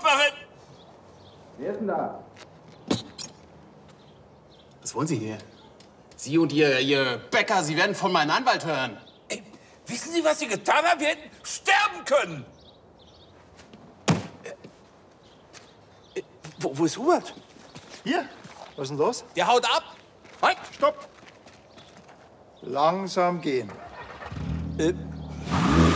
aufmachen! Wer ist denn da? Was wollen Sie hier? Sie und Ihr Bäcker, Sie werden von meinem Anwalt hören. Ey, wissen Sie, was Sie getan haben? Wir hätten sterben können! Wo ist Hubert? Hier, was ist denn los? Der haut ab! Halt, stopp! Langsam gehen.